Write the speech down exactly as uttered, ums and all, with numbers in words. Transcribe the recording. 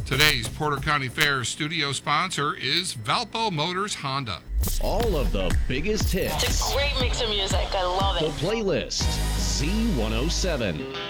Today's Porter County Fair studio sponsor is Valpo Motors Honda. All of the biggest hits. It's a great mix of music. I love it. The playlist, Z one oh seven.